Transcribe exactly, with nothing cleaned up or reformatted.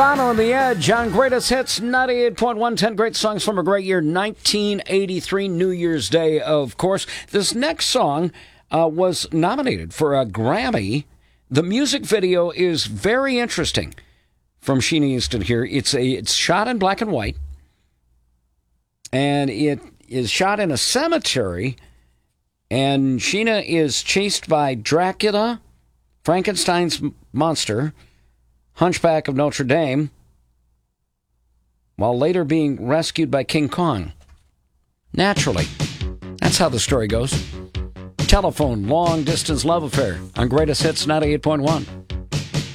Bono and the Edge on Greatest Hits ninety-eight point one, ten great songs from a great year, nineteen eighty-three, New Year's Day, of course. This next song uh, was nominated for a Grammy. The music video is very interesting from Sheena Easton here. It's a it's shot in black and white, and it is shot in a cemetery, and Sheena is chased by Dracula, Frankenstein's monster, Hunchback of Notre Dame, while later being rescued by King Kong. Naturally. That's how the story goes. Telephone, long-distance love affair on Greatest Hits ninety-eight point one.